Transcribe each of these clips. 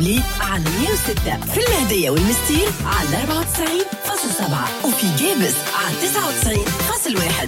لي على 106 في المهدية والمستير على 94.7 وفي جابس على 99.1.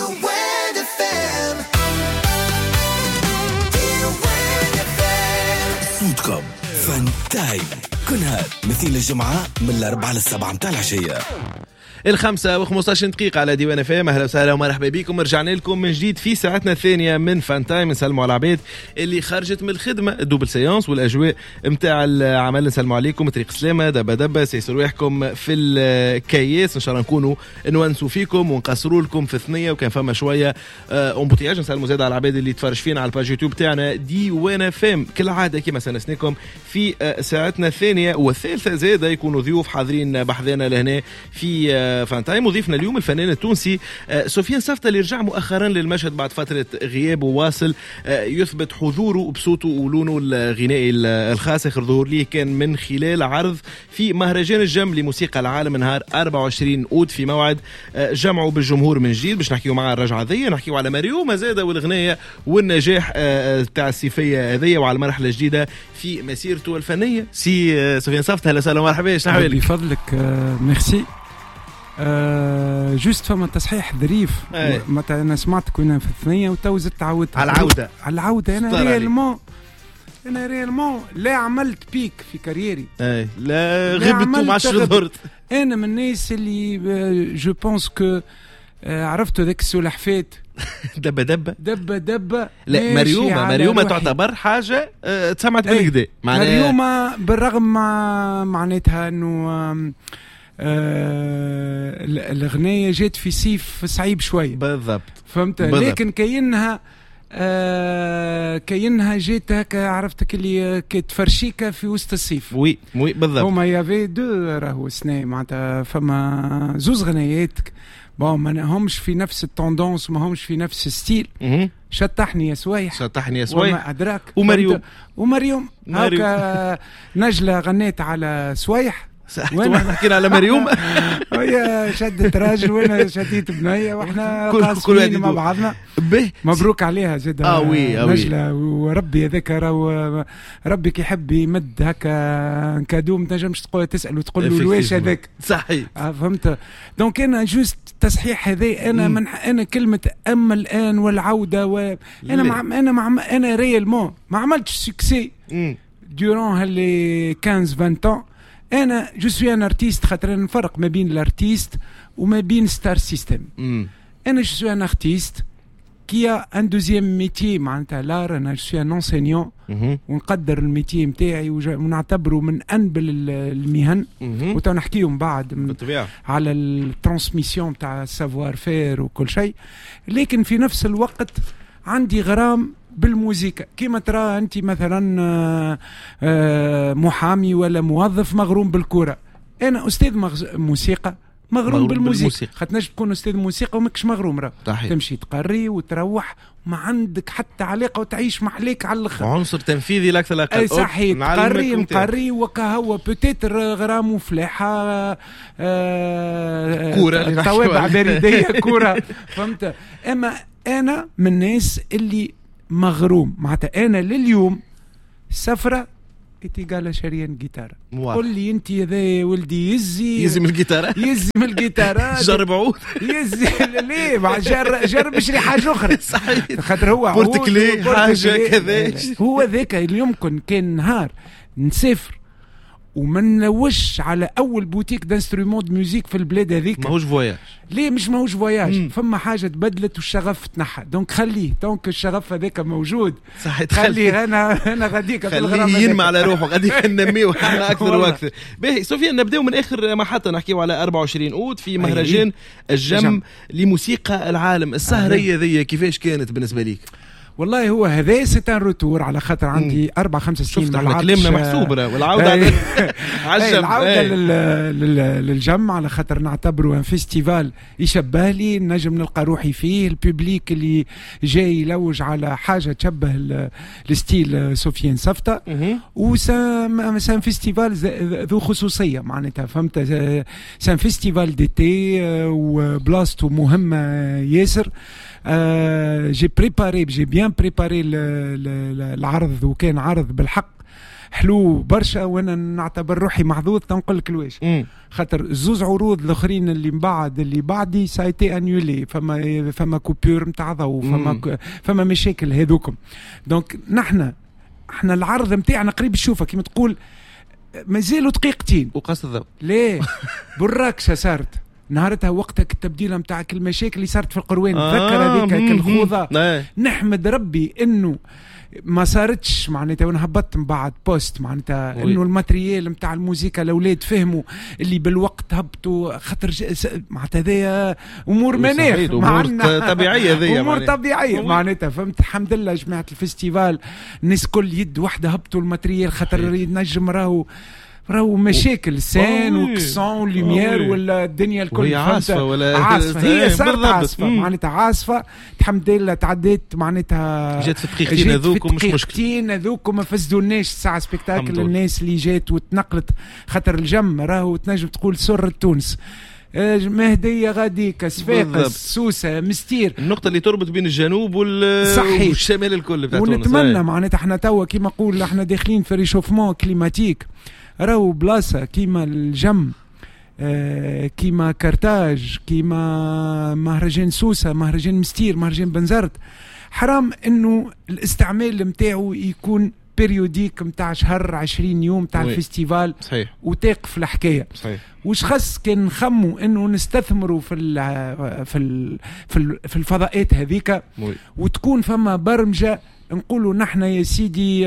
صوتكم فان تايم كل هاد مثل الجمعة من 4 ل7 متاع العشية. 5:15 دقيقة على ديوان FM. أهلا وسهلا ومرحبا بكم. رجعنا لكم من جديد في ساعتنا الثانية من فان تايم. نسلموا على العباد اللي خرجت من الخدمة الدوبل سيانس والأجواء متاع العمل. نسلموا عليكم طريق سلامة دبا سيسر رواحكم في الكياس. إن شاء الله نكونوا نونسوا فيكم ونقصروا لكم في الثنية وكان فما شوية أمبوتياج. نسلموا زاد على العباد اللي تفرج فينا على الباج يوتيوب تاعنا ديوان FM. كل عادة كما سنسناكم في ساعتنا الثانية والثالثة زاد يكونوا ضيوف حاضرين بحذانا لهنا في فان تايم. وضيفنا اليوم الفنان التونسي سفيان صفطة اللي رجع مؤخرا للمشهد بعد فترة غياب وواصل يثبت حضوره بصوته ولونه الغنائي الخاص. آخر ظهور ليه كان من خلال عرض في مهرجان الجم لموسيقى العالم نهار 24 أود في موعد جمعه بالجمهور من جديد. باش نحكيو مع الرجعة ذي، نحكيو على مريوم زادة والغناية والنجاح تاع الصيفية هذية وعلى المرحلة الجديدة في مسيرته الفنية. سي سفيان صفطة أهلا وسهلا ومرحبا. ايش نحوالك؟ بفضلك ميرسي. جوست فما تصحيح ظريف. متى انا سمعت كنا في الثانيه وتوزت تعودت على العوده. انا ريالمون لا عملت بيك في كاريري. لا غبت مع ظهرت. انا من الناس اللي جو بونس كو عرفتوا ذاك السلحفات دبه. لا مريومه تعتبر حاجه تسمعت بالكدا. مريومه بالرغم معناتها انه الأغنية جات في صيف صعيب شوية بالضبط. فهمت لكن كأنها جات هكا عرفتك اللي كتفرشيكة في وسط الصيف. وي بالضبط. هما يافي دو راهو سنة معناتها فما زوز غنيات ما همش في نفس التوندونس ما همش في نفس الستيل. شطحني يا سويح وما أدراك. ومريوم هكا نجلة غنيت على سويح وانا حكينا على مريوم. وهي شدت راجل وانا شديت بنيه واحنا قاسمين مع بعضنا. مبروك عليها زاد نجلة. وربي هذاك ربي كيحب يمد هكا كادو ما تنجمش تسال وتقول له واش هذاك صحيح. فهمت. دونك انا جوست تصحيح هذا. انا كلمه اما الان والعوده انا ريالمون ما عملتش سكسي دوران هاللي 15-20 ans. انا جو سوي ان ارتيست خاطر نفرق ما بين الارتيست وما بين ستار سيستم. انا جو سوي ان ارتيست كي ان دوزيام ميتي معناتها لار. انا جو سوي ان انسينيون ونقدر الميتي نتاعي ونعتبره من انبل المهن. وتو نحكيهم بعد على الترانسميسيون تاع السافوار فير وكل شيء. لكن في نفس الوقت عندي غرام بالموسيقى. كما ترى أنت مثلا محامي ولا موظف مغروم بالكرة. أنا أستاذ موسيقى مغروم بالموسيقى. خاطناش تكون أستاذ موسيقى وماكش مغروم راه تمشي تقري وتروح ما عندك حتى علاقة وتعيش محليك على الآخر. عنصر تنفيذي لا أكثر أقل. صحيح. تقري وكهو بوتيتر غرام وفلاحة كورة توابع بريدية كورة. فهمت. أما أنا من الناس اللي مغروم معناتها. انا لليوم سفره اتقال شريان جيتار. قل لي انت يا ولدي يزي من الجيتار جرب عود يزي ليه جرب شري حاجه اخرى. صحيح. خاطر هو بورتكلي حاجه كذا هو ذاك اليوم كان نهار نسافر وما نلوش على اول بوتيك دانسترومون دو ميوزيك في البلاد هذيك. ماهوش فواياج. ليه مش ماهوش فواياج؟ فما حاجه تبدلت والشغف تنحى. دونك خليه دونك الشغف هذاك موجود. صحيح. خليه انا غاديك في الغرام خليه ينمى على روحه غادي ننميو احنا اكثر واكثر. باهي سفيان نبداو من اخر محطه نحكيو على 24 أود في مهرجان الجم لموسيقى العالم. السهريه ذي كيفاش كانت بالنسبه ليك؟ والله هو هذا ستان روتور على خاطر عندي 4-5 سنين ما لعبتش. كلامنا محسوب والعودة على العودة للجمع على خاطر نعتبره ان فيستيفال يشبه لي نجم نلقى روحي فيه. الببليك اللي جاي يلوج على حاجة تشبه الستيل سفيان صفطة. وسان فيستيفال ذو خصوصية معناتها. فهمت. سان فيستيفال ديتي وبلاصته مهمة ياسر. j'ai bien préparé العرض وكان عرض بالحق حلو برشا، وانا نعتبر روحي محظوظ تنقل لك الواش. خاطر زوز عروض الاخرين اللي من بعد اللي بعدي سايتي انيولي، فما كوبور نتاع ضوء، فما مشاكل هذوكم. دونك احنا العرض نتاعنا قريب تشوفه كيما تقول مازالوا دقيقتين وقص الضوء. ليه بالراكشه صارت نهارتها وقتك التبديله نتاع المشاكل اللي صارت في القروان. تذكر هذيك الخوضه. نحمد ربي انه ما صارتش معناتها، وانا هبطت من بعد بوست معناتها انه الماتريال نتاع الموسيقى الاولاد فهموا اللي بالوقت هبطوا، خاطر معناتها هذايا امور مناخ، امور طبيعيه، هذيا امور طبيعيه معناتها. فهمت؟ الحمد لله جماعه الفستيفال الناس كل يد واحده هبطوا الماتريال، خاطر ينجم راهو مشاكل سان وكسون وليمير ولا الدنيا الكل. وهي عاصفه ولا عاصفه، هي صارت عاصفه معناتها عاصفه. الحمد لله تعديت معناتها، جات في دقيقتين هذوكم مش مشكل. دقيقتين هذوكم ما فسدوناش الساعه سبيكتاكل. الناس اللي جات وتنقلت خاطر الجم راهو تنجم تقول سر تونس. مهدية غاديكا صفاقس سوسة مستير، النقطة اللي تربط بين الجنوب والشمال الكل بتاع تونس. ونتمنى معناتها احنا توا كيما نقول احنا داخلين في ريشوفمون كليماتيك، راهو بلاصة كيما الجم، كيما كرتاج، كيما مهرجان سوسة، مهرجان مستير، مهرجان بنزرت، حرام انه الاستعمال متاعه يكون بيريوديك متاع شهر 20 يوم تاع الفستيفال. صحيح. وتقف الحكايه. صحيح. وش خص كان نخموا انه نستثمروا في الفضاءات هذيك، وتكون فما برمجه نقولوا نحن يا سيدي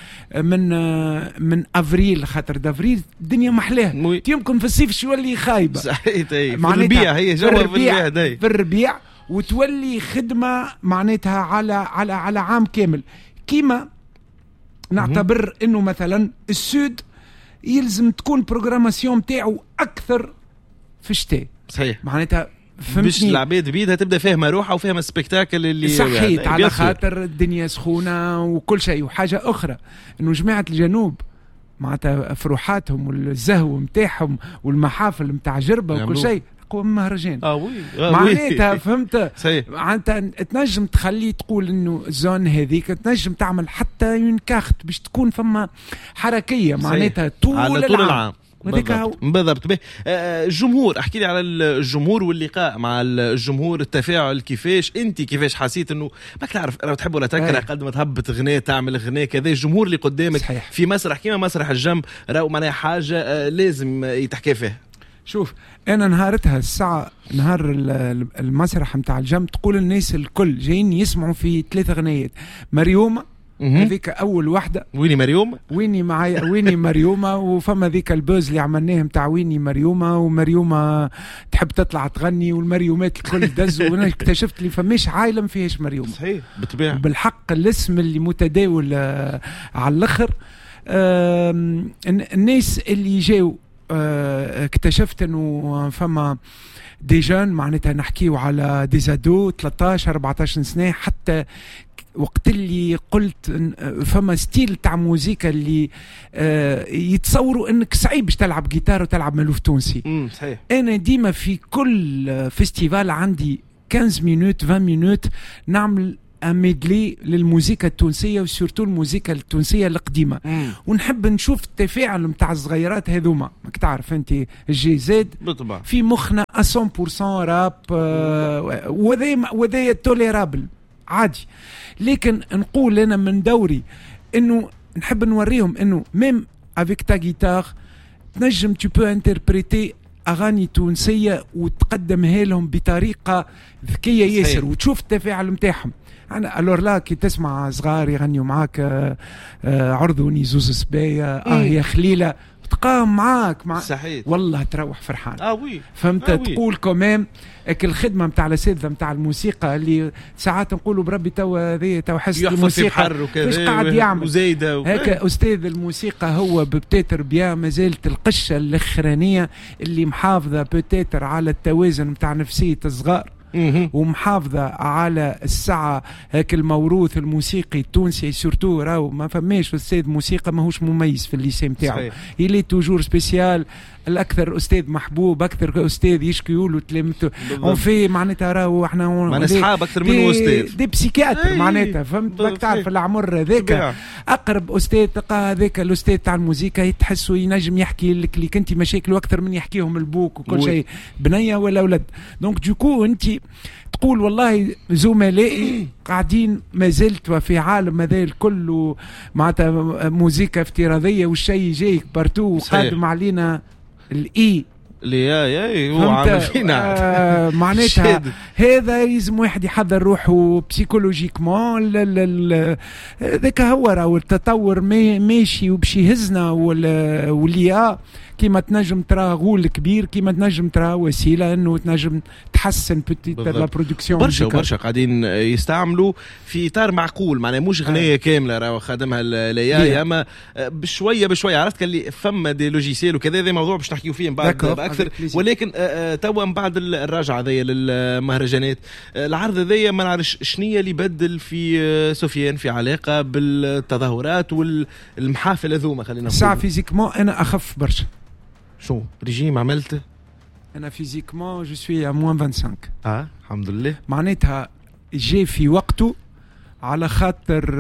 من افريل، خاطر دافريل الدنيا محلاها، يمكن في الصيف شو اللي خايبه. صحيح. في الربيع هي جوه في الربيع وتولي خدمه معناتها على عام كامل. كيما نعتبر انه مثلا السود يلزم تكون بروغراماسيون متاعو اكثر في الشتاء. صحيح. معناتها باش العباد بيدها تبدا فاهمه روحها وفاهمه السبكتاكل اللي صحيت، على خاطر الدنيا سخونه وكل شيء. وحاجه اخرى انه جماعه الجنوب معناتها افروحاتهم والزهو متاعهم والمحافل متاع جربه وكل شيء قوم مهرجان. معناتها فهمت؟ معناتها تنجم تخلي تقول انه الزون هذيك تنجم تعمل حتى ينكاخت باش تكون فما حركيه معناتها طول العام. بالضبط. الجمهور، احكي لي على الجمهور واللقاء مع الجمهور، التفاعل كيفاش حسيت انه ما تعرف انا بتحب ولا تكره قد ما تهبط غناء تعمل غناء كذا. الجمهور اللي قدامك صحيح. في مسرح كيما مسرح الجم راهو معناها حاجه لازم يتحكى فيها. شوف انا نهارتها الساعه نهار المسرح متاع الجم تقول الناس الكل جايين يسمعوا في 3 غنيات. مريومه هذيك اول واحده. ويني مريومه؟ ويني معايا ويني مريومه. وفما ذيك البوز اللي عملناه متاع ويني مريومه، ومريومه تحب تطلع تغني والمريومات الكل دزوا. وانا اكتشفت لي فماش عائله ما فيهاش مريومه. صحيح بالطبيعه. بالحق الاسم اللي متداول على الاخر. الناس اللي جاوا اكتشفت انه فما دي جون معناتها نحكيو على ديزادو 13 14 سنه. حتى وقت اللي قلت فما ستيل تاع موسيقى اللي يتصوروا انك صعيب باش تلعب جيتار وتلعب ملوف تونسي. صحيح. انا ديما في كل فيستيفال عندي 15 مينوت 20 مينوت نعمل ميدلي للموسيقى التونسية وسورتو الموسيقى التونسية القديمة. ونحب نشوف التفاعل متاع الصغيرات هذوما. ماك تعرف انت الجي زاد بالطبع في مخنا 100% راب وذي توليرابل عادي. لكن نقول انا من دوري انه نحب نوريهم انه ميم افيك تا جيتار تنجم تو بو انتربريتي اغاني تونسيه وتقدمها لهم بطريقه ذكيه ياسر وتشوف التفاعل نتاعهم. انا الور لا كي تسمع صغار يغنيوا معاك عرضوني زوز سبايا يا خليله تقام معاك صحيح. والله تروح فرحان. وي فهمت؟ تقول كمان الخدمه نتاع الاساتذه نتاع الموسيقى اللي ساعات نقولوا بربي توا هذه تو حس الموسيقى ايش قاعد يعمل وزايده هكا. استاذ الموسيقى هو ببتيتر بيا مازالت القشه الاخرانيه اللي محافظه بتيتر على التوازن نتاع نفسيه الصغار ومحافظة على الساعة هاك الموروث الموسيقي التونسي. سورتو راهو ما فماش أستاذ موسيقى ماهوش مميز في الليسي متاعو، إلي توجور سبيسيال الاكثر استاذ محبوب، اكثر استاذ يشكيوا له تلامته اون في معناتها راهو احنا معنا اصحاب اكثر منه استاذ دي بسيكياتر معناتها فهمت لك تعرف العمر هذاك اقرب استاذ تلقى هذاك الاستاذ تاع الموسيقى تحسه ينجم يحكي لك اللي كنتي مشاكله اكثر من يحكيهم البوك وكل شيء بنيه ولا ولد. دونك دوكو انت تقول والله زملائي قاعدين ما زلت في عالم هذا الكل معناتها موسيقى افتراضيه والشيء جايك بارتو وقادم علينا الاي اللي هو عامل فينا معناتها هذا لازم واحد يحضر روحه بسيكولوجيكمون. ذاك هو راهو التطور ماشي وباش يهزنا واللي كيما تنجم ترى غول كبير كيما تنجم ترى وسيله انه تنجم تحسن بتيتر لا برودكسيون. برشا قاعدين يستعملوا في اطار معقول معناها مش غنيه كامله راهو خادمها الاي اما بشويه عرفت اللي فما دي لوجيسيل وكذا هذا موضوع باش نحكيو فيه من بعد اكثر. ولكن توا من بعد الرجعه ذي للمهرجانات العرض ذي ما نعرفش شنية اللي بدل في سفيان في علاقه بالتظاهرات والمحافل هذوما خلينا نقول. ساعه فيزيكمون انا اخف برشا. شو ريجيم عملت؟ انا فيزيكمون جو سوي ا موان 25. الحمد لله. معناتها جاي في وقته على خاطر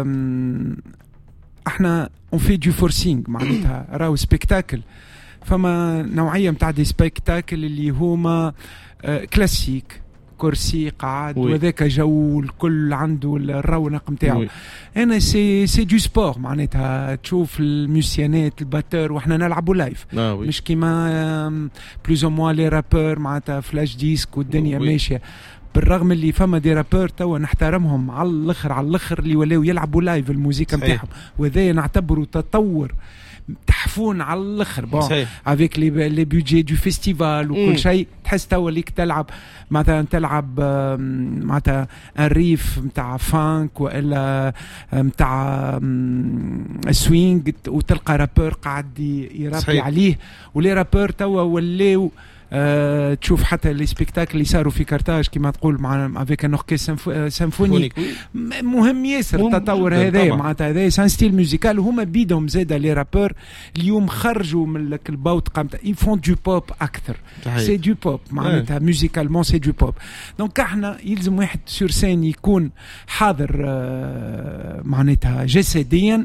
احنا اون في دو فورسينغ معناتها راهو سبيكتاكل فما نوعيه نتاع دي سبيكتاكل اللي هما كلاسيك كرسي قاعد وذاك جو الكل عنده الرونق نتاعو. انا سي دو سبور معناتها تشوف الميوسيانات الباتور واحنا نلعبوا لايف مش كيما بلوز او موان لي رابور معناتها فلاش ديسك والدنيا ماشيه. بالرغم اللي فما دي رابور توا نحترمهم على الاخر اللي ولاو يلعبوا لايف الموسيقى نتاعهم وهذا نعتبره تطور تحفون على الاخر بون افيك لي بودجي دو فيستيفال وكل شيء. تحس توا ليك تلعب مثلا تلعب معناتها الريف نتاع فانك والا نتاع سوينغ وتلقى رابور قاعد يرابي عليه ولي رابور توا ولاو تشوف حتى لي سبيكتاكل اللي صاروا في كارتاج كما تقول مع افيك ان اوركستر سيمفونيك مهم ياسر التطور هذا معناتها هذا سان ستيل ميوزيكال وهما بيدهم زاده لي رابور اليوم خرجوا من البوط قامت يفون دو بوب اكثر سي دو بوب معناتها ميوزيكالمون سي دو بوب. دونك احنا يلزم واحد سور سين يكون حاضر معناتها جسديا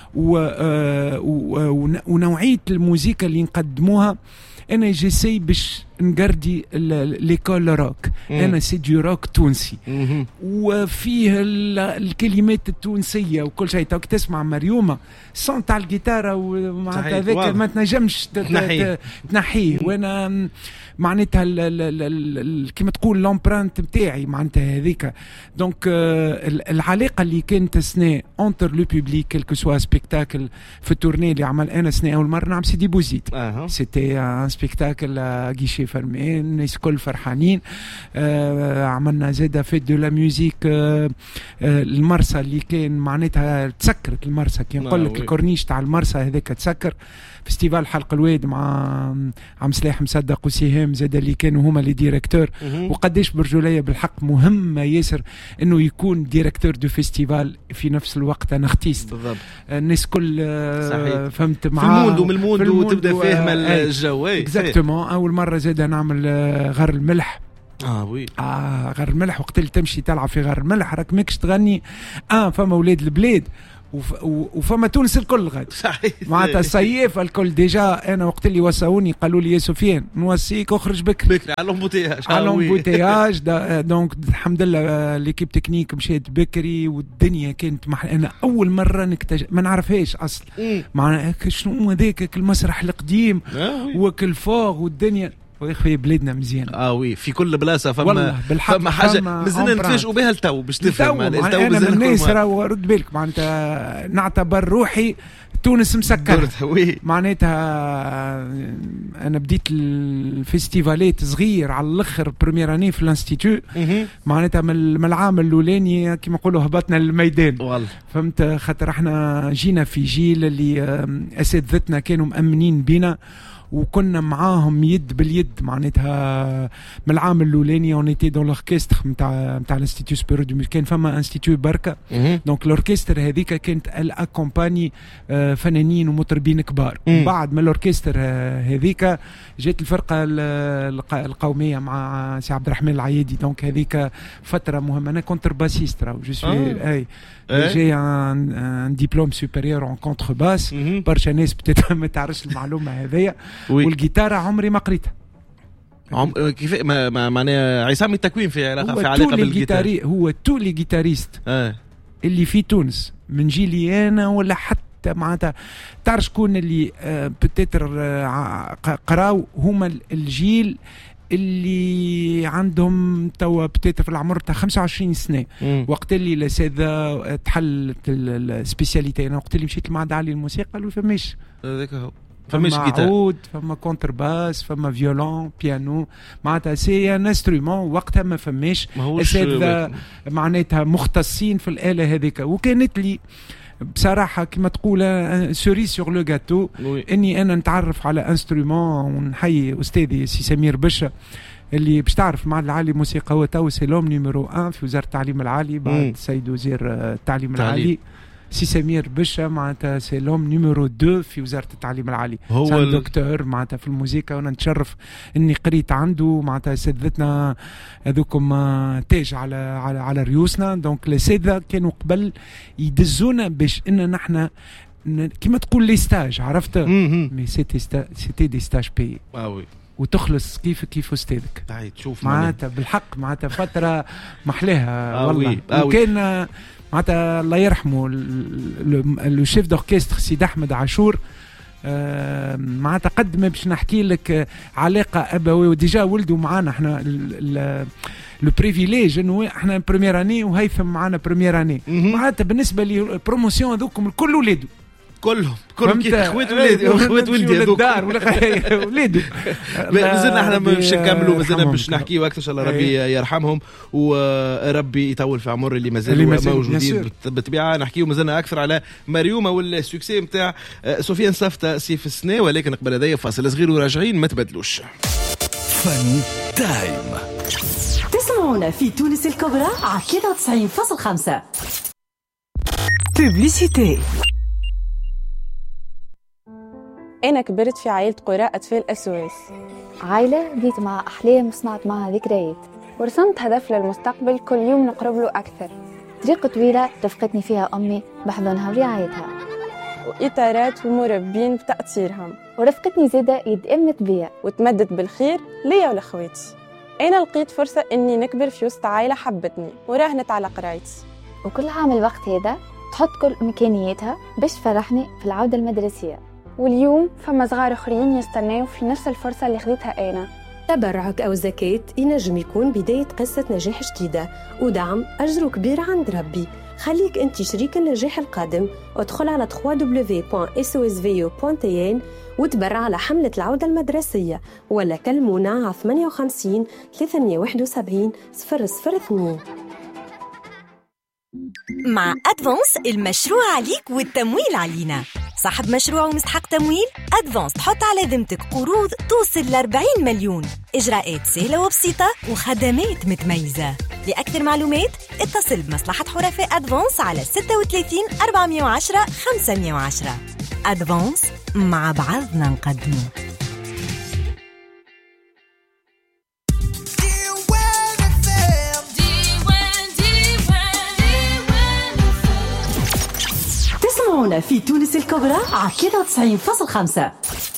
ونوعيه الموسيقى اللي نقدموها. انا جيسي باش نقردي ليكول روك انا سي دو روك تونسي وفيه الكلمات التونسيه وكل شيء. توك تسمع مريومه صوت تاع الجيتاره ومعناتها هذاك ما تنجمش تنحيه وانا معناتها كما تقول لومبرانت نتاعي معناتها هذيك. دونك العلاقه اللي كانت سنة اونتر لو بوبليك كلكو سوا سبيكتاكل في التورني اللي عمل انا سنة اول مره نعمل سيدي بوزيد سيتي ان سبيكتاكل غيشي فرمي الناس كل فرحانين. عملنا زاده فيت دو لا ميوزيك المرسى اللي كان معناتها تسكرت المرسى كي نقول لك الكورنيش تاع المرسى هذاك تسكر. فيستيفال حلق الواد مع عم سلاح مصدق وسهام زاد اللي كانوا هما لي ديريكتور. وقديش برجوليه بالحق مهمه ياسر انه يكون ديريكتور دو فيستيفال في نفس الوقت انا اختيست الناس كل فهمت معاه في الموند وتبدا فاهمه الجو اكزاكتومون. اول مره زاد نعمل غر الملح وي غر الملح وقت اللي تمشي تلعب في غر الملح راك ماكش تغني فما ولاد البلاد وفما تونس الكل غادي معناتها الصيف الكل ديجا. انا وقت اللي وصاوني قالوا لي يا سفيان نوصيك اخرج بكري على الامبوتياج دونك الحمد لله ليكيب تكنيك مشيت بكري والدنيا كانت انا اول مره نكتشف ما نعرفهاش اصلا معناها شنو هذاك المسرح القديم وكل فوق والدنيا في بلادنا مزيان وي في كل بلاصه فما حاجه مازلنا نتفاجئوا بها التو باش تفهم انا من الناس راهو رد بالك معناتها نعتبر روحي تونس مسكره معناتها انا بديت الفيستيفالات صغير على الاخر بريمير اني في الانستيتو معناتها من العام الاولاني كما نقولوا هبطنا للميدان والله فهمت خاطر احنا جينا في جيل اللي اساتذتنا كانوا مأمنين بينا وكنا معاهم يد باليد معناتها من العام الاولاني اونيتي دون لوركستر نتاع الانستيتيو سبيرو دو كان فما انستيتيو بركه دونك لوركستر هذيك كانت الاكومباني فنانين ومطربين كبار. بعد ما لوركستر هذيك جات الفرقه القوميه مع سي عبد الرحمن العيادي دونك هذيك فتره مهمه. انا كونتر باسيست راهو جو سوي اي جي ان ديبلوم سوبيريور اون كونتر باس. برشا ناس ما تعرفش المعلومه هذيا. والجيتار عمري ما قريتها. كيف معناها عصام التكوين في علاقه بالجيتار. هو تو لي جيتاريست اللي في تونس من جيلي انا ولا حتى معناتها تعرف شكون اللي بتتر قراو هما الجيل اللي عندهم توا بتيت في العمر تاع 25 سنه. وقت اللي الاساتذه تحلت السبيسياليتي انا وقت اللي مشيت للمعهد العالي للموسيقى قالوا فماش هذاك هو فماش جيتار عود فما كونتر باس فما فيولون بيانو معناتها سي ان انسترومون وقتها ما فماش اساتذه معناتها مختصين في الاله هذيك. وكانت لي بصراحة كما تقول سوري سور لو جاتو اني انا نتعرف على انسترومون. ونحيي استاذي سي سمير بشا اللي باش تعرف مع العالي موسيقى هو تو سيلوم نيميرو 1 في وزارة التعليم العالي بعد سيد وزير التعليم العالي. سي سمير بشا معناتها سيلوم نيميرو 2 في وزارة التعليم العالي. هو دكتور معناتها في الموسيقى وانا نتشرف اني قريت عنده معناتها سدتنا هذوكم تاج على ريوسنا. دونك الاساتذه كانوا قبل يدزونا باش ان نحن كما تقول لي ستاج عرفت مي سيتي دي ستاج بي وتخلص كيف استاذك تشوف معناتها بالحق معناتها فتره محلاها والله. وكان معناتها الله يرحمه لو شيف دوركستر سيد احمد عاشور معناتها قد ما باش نحكي لك علاقه ابوي وديجا ولدوا معانا احنا لو بريفيليج انه احنا بريمير اني وهيثم معانا بريمير اني معناتها بالنسبه لي البروموسيون هذوكم الكل ولادوا كلهم اخوات ولدي الدار ولا ولادوا. مازلنا احنا باش نكملوا مازلنا باش نحكيوا اكثر ان شاء الله ربي يرحمهم وربي يطول في عمر اللي مازالوا موجودين بالطبيعه. نحكيوا مازلنا اكثر على مريومه والسوكسي نتاع سفيان صفته سيف السنه. ولكن قبل هذايا فاصل صغير وراجعين ما تبدلوش. فن تايم تسمعونا في تونس الكبرى على 93.5. بوبليسيتي. أنا كبرت في عائلة قراء أطفال أسواس، عائلة بديت مع أحلام وصنعت معها ذكريات، ورسمت هدف للمستقبل كل يوم نقرب له أكثر. طريق طويلة رفقتني فيها أمي بحضنها ورعايتها، وإطارات ومربين بتأثيرهم، ورفقتني زادة يد أمت بيا وتمدت بالخير ليا ولأخواتي. أنا لقيت فرصة إني نكبر في وسط عائلة حبتني وراهنت على قرايتي، وكل عام الوقت هذا تحط كل إمكانياتها باش تفرحني في العودة المدرسية. واليوم فما صغار اخرين يستناو في نفس الفرصه اللي خديتها انا. تبرعك او زكاه ينجم يكون بدايه قصه نجاح جديده، ودعم اجره كبير عند ربي. خليك انت شريك النجاح القادم، وادخل على www.sosvu.tn وتبرع على حمله العوده المدرسيه، ولا كلمونا على 58 371 002. مع أدفانس المشروع عليك والتمويل علينا. صاحب مشروع ومستحق تمويل؟ أدفانس تحط على ذمتك قروض توصل ل40 مليون. إجراءات سهلة وبسيطة وخدمات متميزة. لأكثر معلومات اتصل بمصلحة حرفاء أدفانس على 36 410 510. أدفانس مع بعضنا نقدمه. تسمعونا في تونس الكبرى على 93.5.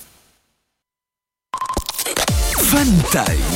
فن تايم.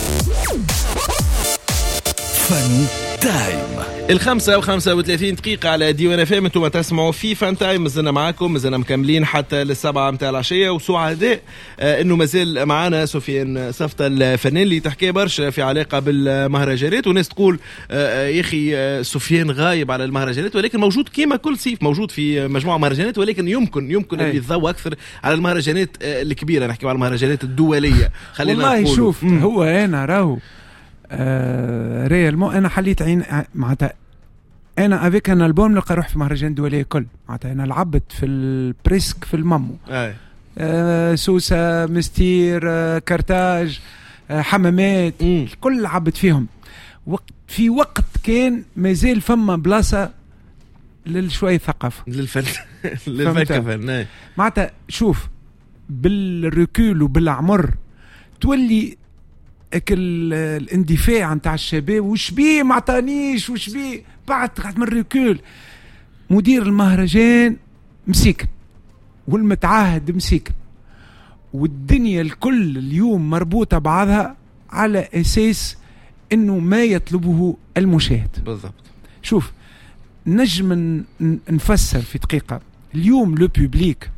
فن تايم 5:35 دقيقة على ديوان FM. انتم تسمعوا في فان تايم. مازلنا معاكم، مازلنا مكملين حتى للسبعة متاع العشية، وسعداء انه مازال معنا سفيان صفته الفنان اللي تحكي برشا في علاقة بالمهرجانات. وناس تقول يا اخي سفيان غايب على المهرجانات، ولكن موجود كيما كل صيف موجود في مجموعة مهرجانات، ولكن يمكن اللي يتضوى اكثر على المهرجانات الكبيرة. نحكي على المهرجانات الدولية. خلينا والله شوف هو انا راهو ريالمون انا حليت عين معناتها انا افيك ان البوم نلقى روح في مهرجان دولي كل معناتها انا لعبت في البريسك في المامو سوسة، مستير، كرتاج، حمامات، الكل عبت فيهم. في وقت كان مازال فما بلاصة للشوية ثقافة للفلسفة. معناتها شوف بالركول وبالعمر تولي الاندفاع نتاع الشباب، وش بيه معطانيش، وش بيه بعد من الركول. مدير المهرجان مسيكن والمتعاهد مسيكن، والدنيا الكل اليوم مربوطة بعضها على أساس إنه ما يطلبه المشاهد. بالضبط. شوف نجم نفسر في دقيقة. اليوم لو بوبليك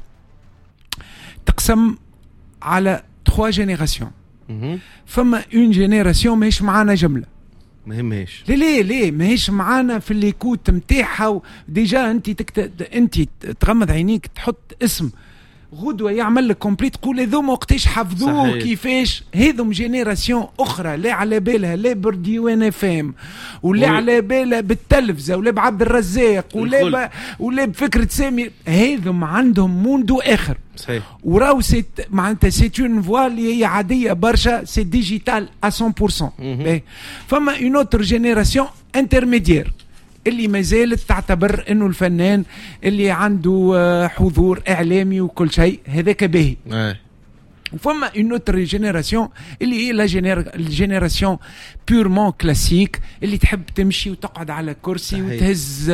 تقسم على 3 جينيراسيون. فما اون جينيراسيون ماهيش معانا جملة، ماهيش ليه ماهيش معانا في الليكوت متاعها. ديجا انت تغمض عينيك تحط اسم غدوة يعمل لك كومبليت، تقول هذوما وقتاش حفظوه كيفاش. هذوم جينيراسيون اخرى لا على بالها لا برديوان افام ولا على بالها بالتلفزه ولا بعبد الرزاق ولا بفكرة سامي. هذوم عندهم موندو اخر. صحيح. وراو معناتها سيت اون فوا اللي هي عاديه برشا، سي ديجيتال 100%. فما اون اوتر جينيراسيون انترميديير اللي ما زالت تعتبر انه الفنان اللي عنده حضور اعلامي وكل شيء هذاك باهي. وفما اون اوتر جينيراسيون اللي هي الجينيراسيون بيورمون كلاسيك، اللي تحب تمشي وتقعد على كرسي وتهز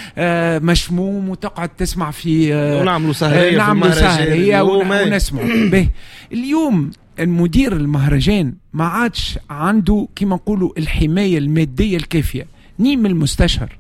مشموم وتقعد تسمع في ونعملوا سهريه ونسمع به. اليوم المدير المهرجان ما عادش عنده كما نقولوا الحمايه الماديه الكافيه، ني من المستشار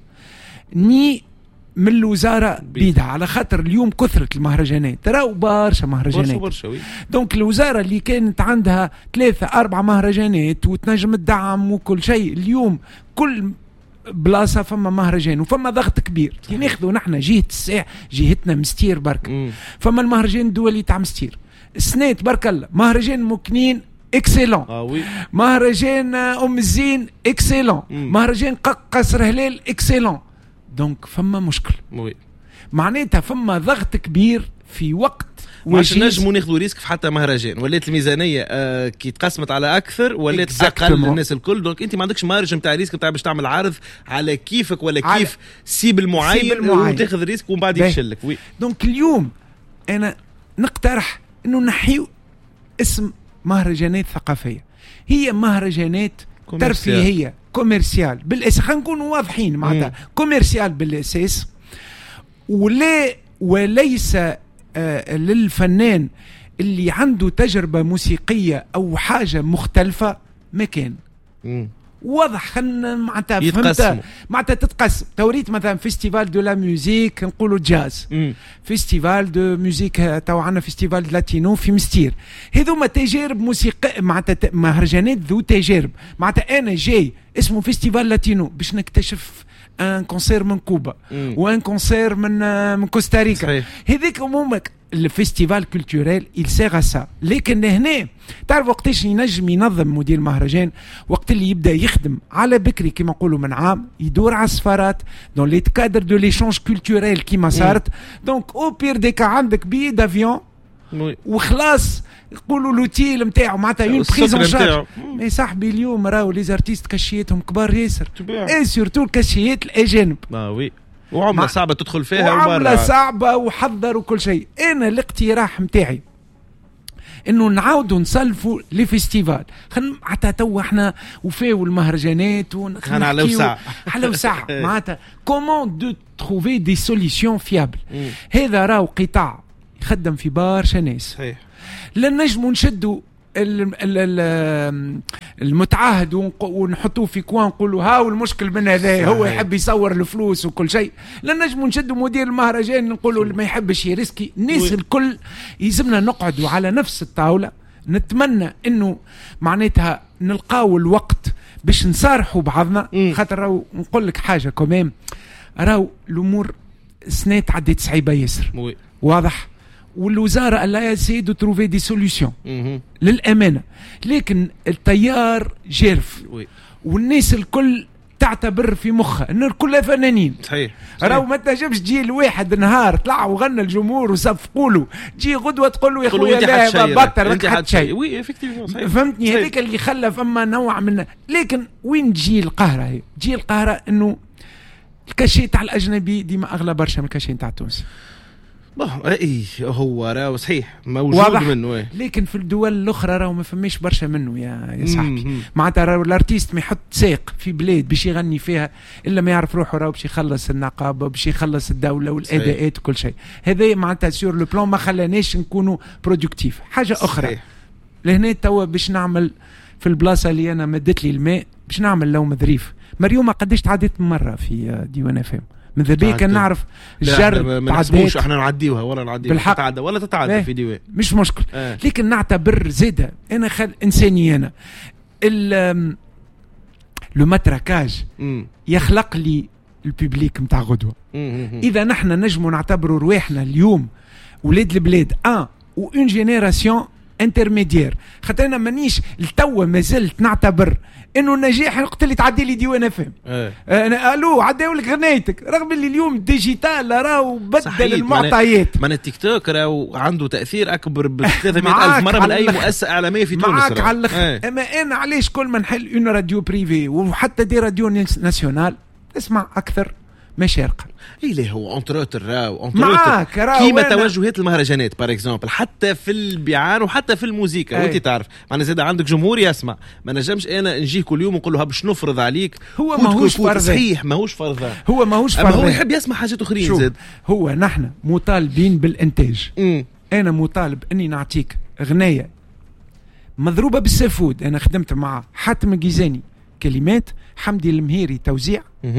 ني من الوزارة بيدها، على خاطر اليوم كثرة المهرجانات، تراو برشا مهرجانات برشا. دونك الوزارة اللي كانت عندها 3-4 مهرجانات وتنجم الدعم وكل شيء، اليوم كل بلاصة فما مهرجان وفما ضغط كبير. كي ناخذوا نحن جهة الساعة جهتنا مستير برك، فما المهرجان الدولي تاع مستير السنة تبارك الله، مهرجان مكنين اكسيلون، مهرجان ام الزين اكسيلون، مهرجان قصر هلال اكسيلون. دونك فما مشكل، معناتها فما ضغط كبير في وقت واش نجموا ناخذوا ريسك في حتى مهرجان ولات الميزانيه كي تقسمت على اكثر ولات اقل للناس الكل. دونك انت ما عندكش مارج نتاع ريسك نتاع باش تعمل عرض على كيفك ولا كيف سيب المعين وتاخذ ريسك ومن بعد يفشلك. دونك اليوم انا نقترح انه نحيو اسم مهرجانات ثقافيه، هي مهرجانات ترفيهيه كوميرسيال بالاساس. خلينا نكونوا واضحين معناتها كوميرسيال بالاساس، وليس للفنان اللي عنده تجربه موسيقيه او حاجه مختلفه مكان. واضح خلنا معناتها تتقسم. توريت مثلا فيستيفال دو لا ميوزيك نقولوا جاز، فيستيفال دو ميوزيك تو عندنا فيستيفال لاتينو في مستير. هذوما تجارب موسيقى معناتها مهرجانات ذو تجارب. معناتها انا جاي اسمه فيستيفال لاتينو باش نكتشف ان كونسير من كوبا وان كونسير من كوستاريكا. هذيك امومك الفيستيفال كولتوريل il sert à ça. لكن هنا تعرف وقتاش ينجم ينظم مدير مهرجان؟ وقت اللي يبدا يخدم على بكري كما نقولوا من عام، يدور على السفارات دون لي كادر دو ليشانج كولتوريل كيما صارت. دونك او بير ديكا عندك بي دافيون وخلاص يقولوا لوتيل نتاعو معناتها اون بريزون شارج. مي صاحبي اليوم راهو لي زارتيست كشيتهم كبار ياسر، اي سورتو الكشيات الاجانب. وي وعملة صعبة تدخل فيها وعملة صعبة وحضر وكل شيء. أنا الاقتراح متاعي إنه نعاودوا نسلفوا لفيستيفال. حتى تو احنا وفاو المهرجانات ونحكيو على وسع معناتها كومون دو تروفي دي سوليسيون فيابل. هذا راهو قطاع يخدم في برشا ناس. صحيح. لن نجموا نشدوا المتعاهد ونحطوه في كوان نقولوا هاو المشكل من هذا هو يحب يصور الفلوس وكل شيء. لن نجموا نشدوا مدير المهرجان نقولوا ما يحبش يريسكي. الناس الكل يلزمنا نقعدوا على نفس الطاولة. نتمنى انه معناتها نلقاو الوقت باش نصارحوا بعضنا. خاطر راهو نقول لك حاجة كمان، راهو الامور سنات عدت صعيبة ياسر. واضح. والوزارة ألا يسيدوا تروفي دي سوليسيون للأمانة، لكن التيار جرف والناس الكل تعتبر في مخها ان كلها فنانين. صحيح. راهو ما تنجمش تجي لواحد نهار طلع وغنى الجمهور وصفقوا له، تجي غدوه تقول له يا خويا لا بطل راك حتى شيء. وي افكتيفمون فهمتني. هذيك اللي خلى فما نوع من. لكن وين تجي القهره؟ هي تجي القهره انه الكاشي تاع الاجنبي ديما اغلى برشا من الكاشي تاع التونسي. اي هو راه صحيح موجود منه لكن في الدول الاخرى راه ما فماش برشا منه يا صاحبي. معناتها راه الارتيست ما يحط ساق في بلاد باش يغني فيها الا ما يعرف روحه راه باش يخلص النقابه باش يخلص الدوله والاداءات وكل شيء. هذا معناتها سور لو بلان ما خلاناش نكونوا برودكتيف. حاجه اخرى صحيح. لهنا توا باش نعمل في البلاصه اللي انا مدت لي الماء باش نعمل لوم ظريف. مريومه قداش تعديت مره في ديوان فهم من ذبي كان نعرف الجر تعديش احنا نعديوها ولا نعديوها تتعدى ولا تتعدى في ديوان مش مشكل. لكن نعتبر زيادة انا انساني انا لو ماتراكاج يخلق لي الببليك نتاع غدوه. اذا نحن نجموا نعتبروا رواحنا اليوم ولاد البلاد وان جينيراسيون انترميديير. خاطر انا مانيش التوا ما زلت نعتبر انه النجاح الوقت اللي تعدي لي ديوان فهم. انا الو عداو لك غنيتك رغم اللي اليوم الديجيتال راهو بدل المعطيات. من التيك توك راهو عنده تاثير اكبر ب 300,000 مره من اي مؤسسه اعلاميه في تونس. معاك على الاخر. اما انا علاش كل ما نحل اون راديو بريفي وحتى دي راديو ناسيونال اسمع اكثر مشارقه. ليه هو انتروتر راو كيما توجهات المهرجانات بار اكزومبل حتى في البيعان وحتى في الموسيقى. وانت تعرف معنا زاد عندك جمهور يسمع. ما نجمش انا نجي كل يوم ونقول له باش نفرض عليك. هو ماهوش فرض. صحيح ماهوش فرض. هو ماهوش فرض. هو يحب يسمع حاجات اخرين زاد. هو نحن مطالبين بالانتاج. انا مطالب اني نعطيك غنايه مضروبه بالسفود. انا خدمت مع حاتم جيزاني كلمات، حمدي المهيري توزيع،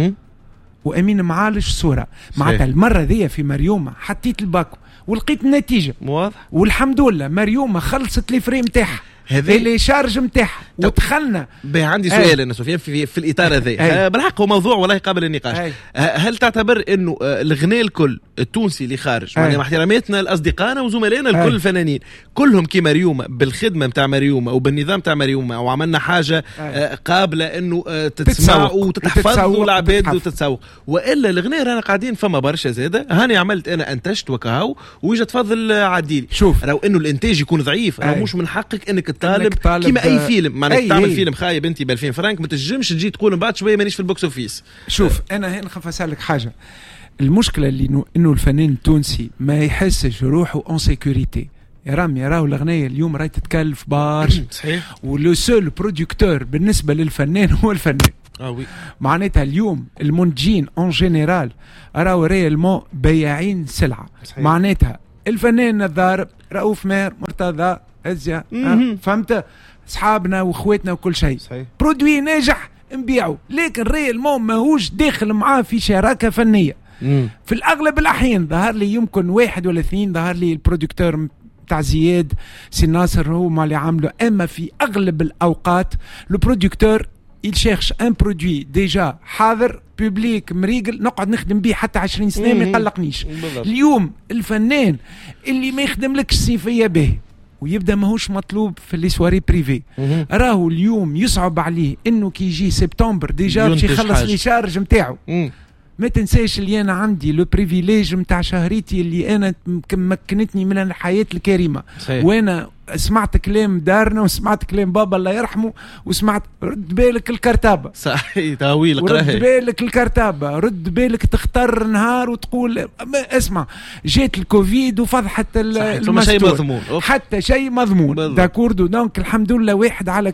وامين معالش صوره. معناتها المره ذي في مريومه حطيت الباكو ولقيت النتيجه واضح والحمد لله. مريومه خلصت لي فري نتاعها اللي شارج نتاعها ودخلنا. عندي سؤال انا سفيان في الاطار هذا بالحق هو موضوع والله قابل النقاش. هل تعتبر انه الغناء الكل التونسي اللي خارج مع احتراماتنا لاصدقائنا وزملائنا الكل الفنانين كلهم كي مريومه بالخدمه نتاع مريومه وبالنظام تاع مريومه وعملنا حاجه قابله انه تتسمع وتتحفظ والعباد وتتسوق، والا الغناء رانا قاعدين فما برشا زاده. هاني عملت انا انتجت وكهو ويجي تفضل عديلي. شوف راهو انه الانتاج يكون ضعيف راهو مش من حقك انك تطالب كيما اي فيلم. معناتها تعمل فيلم خايب انت ب 2000 فرنك ما تنجمش تجي تقول من بعد شويه مانيش في البوكس اوفيس. شوف انا هنا خاف اسالك حاجه. المشكله اللي انه الفنان التونسي ما يحسش روحه اون سيكوريتي. يا رامي راهو الاغنيه اليوم راهي تتكلف برشا. صحيح. ولو سول برودكتور بالنسبه للفنان هو الفنان. وي. معناتها اليوم المنتجين اون جينيرال راهو ريالمون بياعين سلعه. صحيح. معناتها الفنان الضارب رؤوف ماهر مرتضى ازيا فهمت اصحابنا واخواتنا وكل شيء. برودوي ناجح نبيعه، لكن ريالمون ماهوش داخل معاه في شراكه فنيه. في الاغلب الاحيان ظهر لي يمكن واحد ولا اثنين ظهر لي البرودكتور تاع زياد سي ناصر هو ما اللي عامله. اما في اغلب الاوقات لو برودكتور يشيرش ان برودوي ديجا حاضر بوبليك مريقل نقعد نخدم به حتى 20 سنه ما يقلقنيش. اليوم الفنان اللي ما يخدم لكش الصيفيه به ويبدا ماهوش مطلوب في لي سواري بريفي راهو اليوم يصعب عليه انه كي يجي سبتمبر ديجا باش يخلص لي شارج نتاعو. ما تنساش اللي انا عندي لو بريفيليج نتاع شهريتي اللي انا مكنتني من الحياه الكريمه. وانا سمعت كلام دارنا وسمعت كلام بابا الله يرحمه وسمعت رد بالك الكرتابه. صحيح طويل رد بالك الكرتابه، رد بالك تختار نهار وتقول اسمع جات الكوفيد وفضحت المستوى حتى شيء مضمون داكوردو. دونك الحمد لله واحد على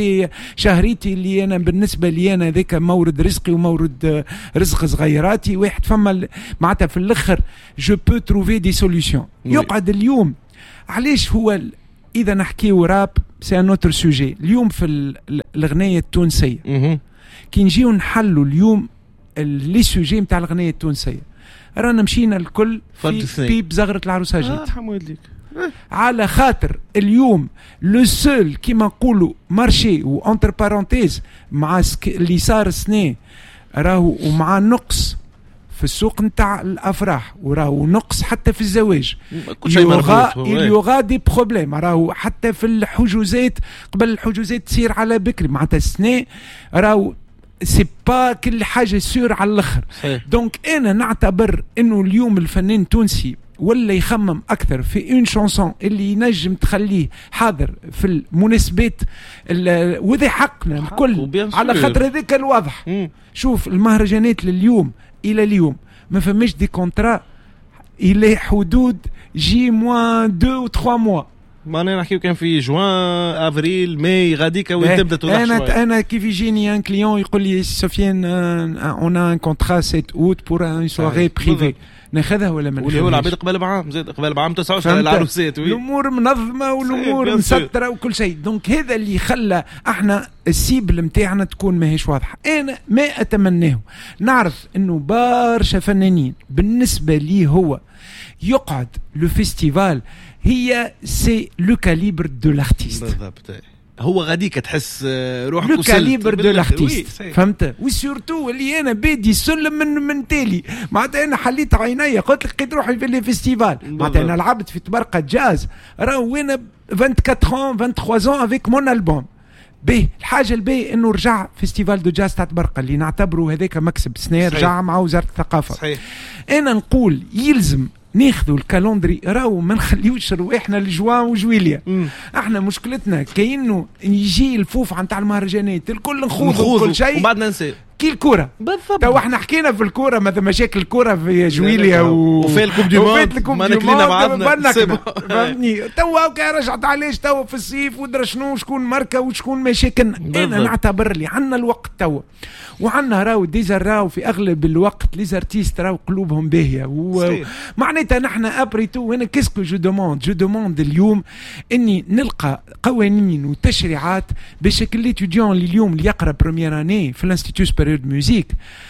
شهريتي اللي انا بالنسبه لي انا ذاك مورد رزقي ومورد رزق صغيراتي. واحد فما معناتها في الاخر جو بو تروفي دي سوليوشن. يقعد اليوم علاش هو إذا نحكيو راب سي ان اوتر سوجي. اليوم في الأغنية التونسية كي نجيو نحلوا اليوم لي سوجي نتاع الأغنية التونسية رانا مشينا الكل في بيب زغرة العروسة جيت. على خاطر اليوم لو سول كيما نقولوا مارشي و انتر بارونتيز مع اللي صار السنة راهو ومع نقص في السوق نتاع الافراح وراهو نقص حتى في الزواج. يوغا دي بروبليم راهو حتى في الحجوزات قبل الحجوزات تصير على بكري. معناتها السنة راهو سي با كل حاجه سور على الاخر. دونك انا نعتبر انه اليوم الفنان التونسي ولا يخمم اكثر في اون شانسون اللي ينجم تخليه حاضر في المناسبات وذي حقنا الكل على خاطر هذاك الواضح. شوف المهرجانات لليوم الى اليوم ما فماش دي كونترا الى حدود جي موان 2 و 3 موا. ما انا نحكيو كان في جوان افريل ماي غاديكا وين تبدا توضح شويه. انا كيف يجيني ان كليون يقول لي سفيان اون ان كونترا 7 اوت بور ان سواري بريفي ناخذها ولا ما ناخذهاش؟ واللي هو العباد قبل بعام زاد قبل بعام 29 العروسات الامور منظمه والامور مسطره وكل شيء. دونك هذا اللي خلى احنا السيبل نتاعنا تكون ماهيش واضحه. انا ما اتمناه نعرف انه برشا فنانين بالنسبه لي هو يقعد لو فيستيفال هي سي لو كاليبر دو لارتيست. بالضبط هو غاديك تحس روحك لو كاليبر دو لارتيست فهمت. وسورتو اللي انا بادي سلم من تالي معناتها انا حليت عينيا قلت لك لقيت روحي في لي فيستيفال معناتها انا لعبت في تبرقه جاز راهو وانا 24 23 افيك مون البوم به. الحاجه الباهيه انه رجع فيستيفال دو جاز تاع تبرقه اللي نعتبره هذاك مكسب سنه رجع مع وزاره الثقافه. صحيح. انا نقول يلزم ناخذوا الكالندري راهو ما نخليوش رواحنا لجوان وجويليا. احنا مشكلتنا كأنه يجي الفوف عن تاع المهرجانات الكل نخوضوا كل شيء وبعد ننسى كي الكرة. بالضبط. تو احنا حكينا في الكرة مثل مشاكل الكرة في جويليا وفي الكوب دي موند ما نكلينا بعضنا فهمتني. تو كي رجعت علاش تو في الصيف ودرا شنو شكون ماركة وشكون مشاكل. انا نعتبر لي عندنا الوقت تو وعندنا راو ديزر راو في اغلب الوقت لي زارتيست راو قلوبهم باهيه ومعناتها نحن ابري تو وانا كيسكو جو دوموند اليوم اني نلقى قوانين وتشريعات باش لي اتيديون اللي اليوم اللي يقرا بريمير اني في الانستيتيو سوبيريور دو ميوزيك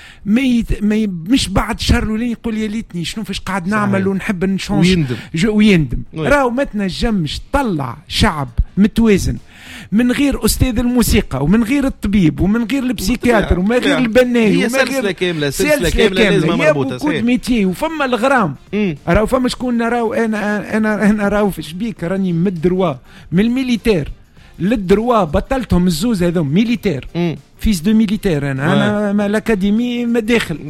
مش بعد شهر الاولاني يقول يا ليتني شنو فاش قاعد نعمل ونحب نشونج ويندم. راهو ما تنجمش طلع شعب متوازن من غير استاذ الموسيقى ومن غير الطبيب ومن غير البسيكياتر ومن غير البناي هي سلسله كامله لازم مربوطه صحيح. ميتي وفما الغرام راهو فما شكون راهو انا راهو في شبيك راني من الدروا من الميليتير للدروا بطلتهم الزوز هذوم ميليتير فيس دو ميليتير انا ما الاكاديمي ما داخل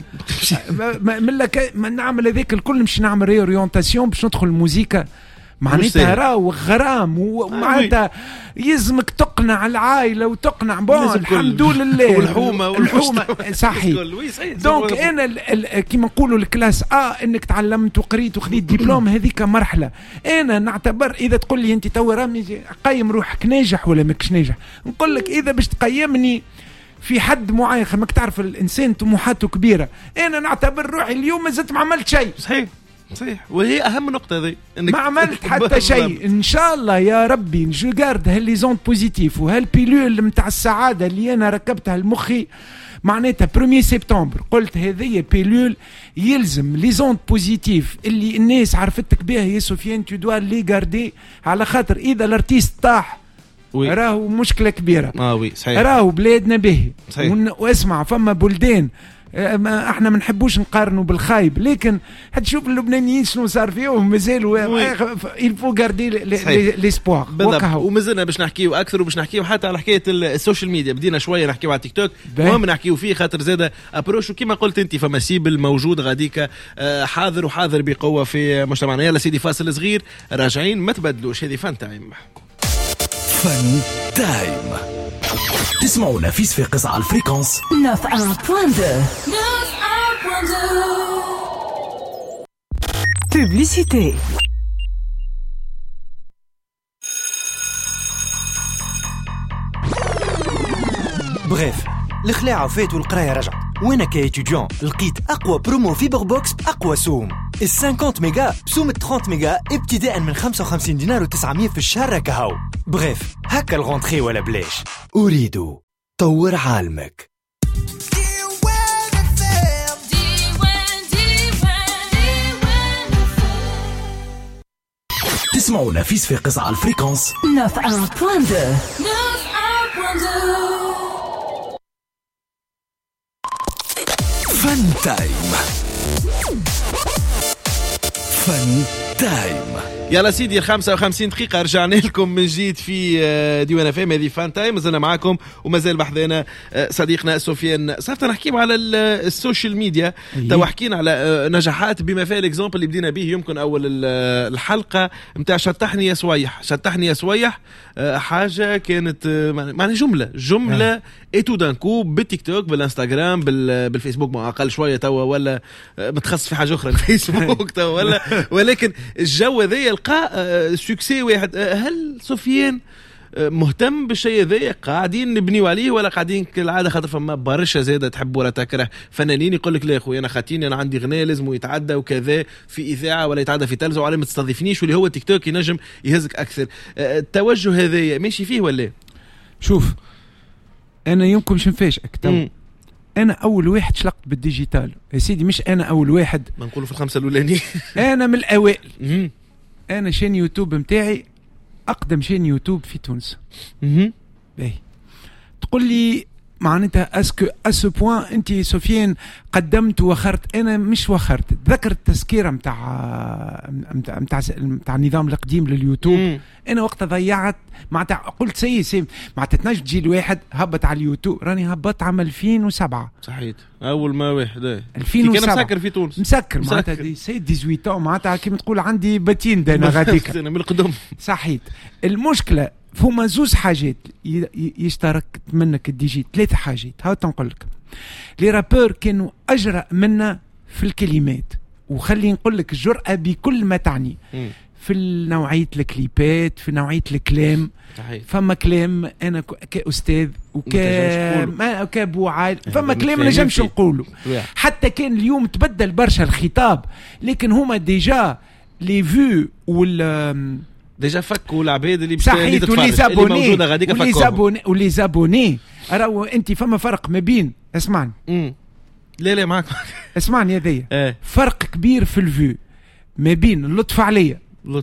ما نعمل هذاك الكل نمشي نعمل ريوريونتاسيون باش ندخل الموسيقى معناتها راهو غرام ومعناتها يلزمك تقنع العائله وتقنع الحمد لله والحومه صحيح. دونك انا كيما نقولوا الكلاس انك تعلمت وقريت وخذيت دبلوم هذيك مرحله. انا نعتبر اذا تقول لي انت تو رامي قيم روحك ناجح ولا ماكش ناجح نقول لك اذا باش تقيمني في حد معين خمك تعرف الانسان طموحاته كبيره. انا نعتبر روحي اليوم ما زلت ما عملت شيء. صحيح وهي اهم نقطه هذه ما عملت حتى شيء. ان شاء الله يا ربي نجو جارد هالليزون بوزيتيف وهالبيلول نتاع السعاده اللي انا ركبتها لمخي معناتها 1 سبتمبر قلت هذه بيلول يلزم ليزون بوزيتيف اللي الناس عرفتك بها يا سفيان تو دوا لي جاردي على خاطر اذا الارتيست طاح راهو مشكله كبيره. وي صحيح. راهو بلادنا باهي واسمع فما بلدان احنا ما نحبوش نقارنوا بالخايب لكن هتشوف اللبنانيين شنو صار فيهم مازالوا يلفو غاردي ليسبوار ومازلنا باش نحكيو اكثر وباش نحكيو حتى على حكايه السوشيال ميديا. بدينا شويه نحكيو على تيك توك المهم نحكيو فيه خاطر زاده ابروش وكما قلت انت فما سيبل موجود غاديك حاضر وحاضر بقوه في مجتمعنا. يلا سيدي فاصل صغير راجعين ما تبدلوش هذه فان تايم. فن تايم تسمعوا نفيس في قصة على الفريكونس 9.2 Publicité. بريف الخلاعة فات والقراية رجعت وانا كايتيديون لقيت اقوى برومو فيبر بوكس باقوى سوم. ال 50 ميجا بسوم 30 ميجا ابتداء من 55 دينار و900 في الشهر كهو. بريف هكا الغونتخي ولا بلاش. اريد طور عالمك. تسمعوا نفيس في قصة على الفريكونس 9.2 فن تايم. فن تايم يلا سيدي 55 دقيقة رجعنا لكم من جديد في ديوان اف ام. هذه فان تايم مازلنا معاكم ومازال بحذانا صديقنا سفيان. صرت نحكي على السوشيال ميديا تو حكينا على نجاحات بما فيه الاكزامبل اللي بدينا به يمكن اول الحلقة نتاع شطحني يا سويح. شطحني يا سويح حاجة كانت معناها جملة ايتو دانكو بالتيك توك بالانستغرام بالفيسبوك ما اقل شوية توا ولا متخصص في حاجة اخرى الفيسبوك توا ولا ولكن الجو ذي يلقى سوكسي واحد. هل سفيان مهتم بالشيء ذي قاعدين نبنيو عليه ولا قاعدين كالعاده خاطر فما برشا زاده تحب ولا تكره فنانين يقول لك لا يا خويا انا خاطيني انا عندي غناء لازم يتعدى وكذا في اذاعه ولا يتعدى في تلفزه وعلى ما تستضيفنيش واللي هو تيك توك ينجم يهزك اكثر. التوجه هذا ماشي فيه ولا؟ شوف انا يمكن مش نفاجئك تو انا اول واحد شلقت بالديجيتال يا سيدي. مش انا اول واحد ما نقولوا في الخمسه الاولانيين انا من الاوائل. انا شين يوتيوب متاعي اقدم شين يوتيوب في تونس. باهي تقول لي معناتها اسكو اسو بوين انت سفيان قدمت وخرت. انا مش وخرت. ذكرت التسكيره متاع النظام القديم لليوتيوب. انا وقتها ضيعت معناتها قلت سي معناتها تنجم تجي الواحد هبط على اليوتيوب. راني هبط عام 2007 صحيت اول ما واحد 2007 كان مسكر في تونس مسكر معناتها دي سي 18 معناتها كيما تقول عندي باتين انا غاديك من القدم صحيت. المشكله فما زوز حاجات يشترك منك الديجيت. 3 حاجات هاو تنقول لك. لي رابور كانوا اجرأ منا في الكلمات وخلي نقول لك الجرأة بكل ما تعني في نوعية الكليبات في نوعية الكلام. فما كلام انا كأستاذ وكابو عائل فما كلام نجمش نقوله. حتى كان اليوم تبدل برشا الخطاب لكن هما ديجا لي فيو وال ديجا فكوا العباد اللي صحيت ولي زابوني راهو انت فما فرق ما بين اسمعني لا معك اسمعني هذيا فرق كبير في الفيو ما بين اللطف عليا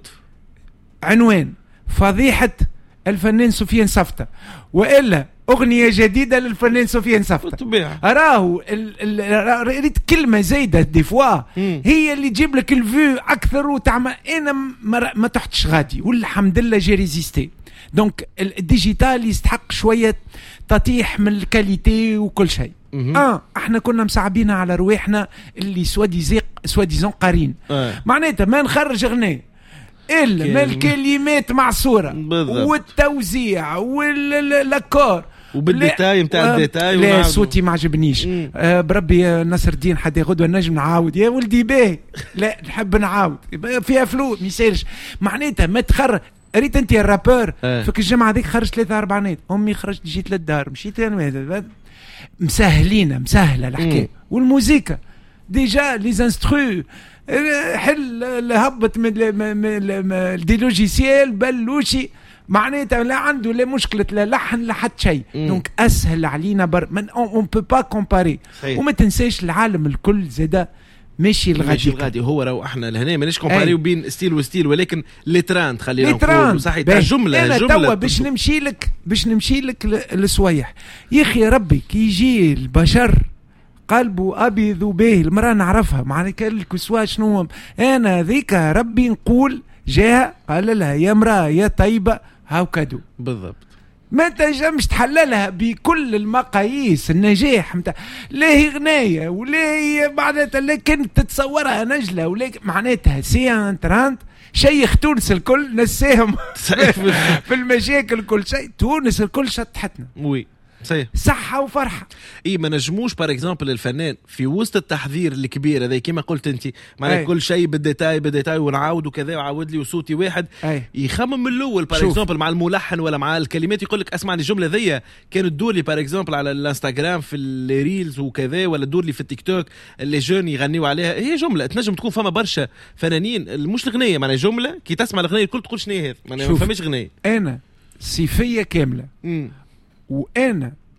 عنوان فضيحة الفنان سفيان صفتة والا اغنية جديدة للفنان سفيان صفتة. راهو ريت كلمة زايدة دي فوا هي اللي تجيب لك الفيو اكثر وتعمل. انا ما تحتش غادي والحمد لله جي ريزيستي. دونك الديجيتال يستحق شوية تطيح من الكاليتي وكل شيء. احنا كنا مساعبين على رواحنا اللي سواديزون قارين معناتها ما نخرج غناء إلا ما الكلمات معصورة والتوزيع واللاكور وبالديتاي متاع الديتاي. لا صوتي ما عجبنيش بربي نصر الدين حتى غدوة نجم نعاود يا ولدي باهي لا نحب نعاود فيها فلوس ميسالش معناتها ما تخرج. ريت انت الرابور فك الجمعة هذيك خرج 3 4 نات امي خرجت جيت للدار مشيت انا مسهلة الحكاية. والموسيقى ديجا لي انسترو حل هبط من دي لوجيسيال بلوشي معناتها لا عنده لا مشكلة لا لحن لا حتى شيء. دونك اسهل علينا اون بو با كومباري. وما تنساش العالم الكل زادا ماشي الغادي هو راهو احنا لهنا مانيش كومباريو بين ستيل وستيل ولكن لي تراند خلينا نقول صحيح الجمله انا توا باش نمشي لك للسويح يا اخي ربي كي يجي البشر قلبه ابيض وباهي المراه نعرفها معنى الكسوة شنو انا ذيك ربي نقول جاها قال لها يا مراه يا طيبه هاو كادو بالضبط. ما تنجمش تحللها بكل المقاييس النجاح متاع لا هي غنايه ولا هي معناتها لكن تتصورها نجله ولا معناتها سي ان تراند شيخ تونس الكل نساهم في المشاكل كل شيء. تونس الكل شطحتنا وي صحيح صحة وفرحة. ما نجموش بار اكزامبل الفنان في وسط التحذير الكبير هذا كما قلت انت معناها كل شيء بالديتاي ونعاود وكذا وعاود لي وصوتي واحد يخمم من الاول بار اكزامبل مع الملحن ولا مع الكلمات يقول لك اسمعني الجمله ذي كانت تدور لي بار اكزامبل على الانستغرام في الريلز وكذا ولا تدور لي في التيك توك اللي جون يغنيوا عليها. هي جمله تنجم تكون فما برشا فنانين مش الغنيه معناها جمله كي تسمع الغنيه الكل تقول شنو هي معناها ما فماش غنيه. انا صيفيه كامله وانا